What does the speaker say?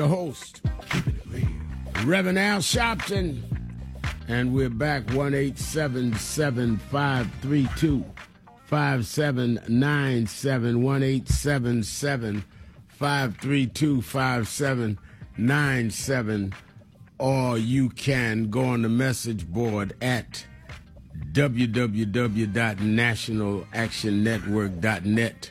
The host, Reverend Al Sharpton, and we're back 1-877-532-5797, 1-877-532-5797, or you can go on the message board at www.nationalactionnetwork.net.